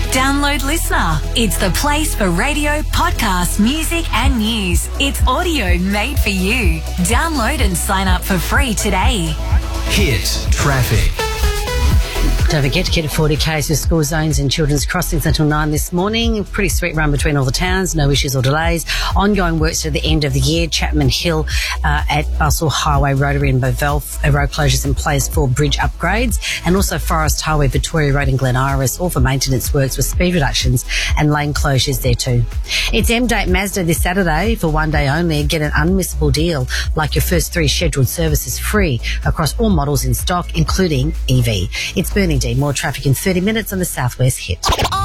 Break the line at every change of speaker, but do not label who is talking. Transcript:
Download Listener. It's the place for radio, podcasts, music and news. It's audio made for you. Download and sign up for free today.
Hit traffic.
Don't forget to get to 40 k's with school zones and children's crossings until 9 this morning. Pretty sweet run between all the towns, no issues or delays. Ongoing works to the end of the year. Chapman Hill at Bustle Highway, Rotary and Bovell, road closures in place for bridge upgrades. And also Forest Highway, Victoria Road and Glen Iris, all for maintenance works with speed reductions and lane closures there too. It's M-Date Mazda this Saturday for one day only. Get an unmissable deal, like your first 3 scheduled services free across all models in stock, including EV. It's Burning D. More traffic in 30 minutes on the Southwest Hit.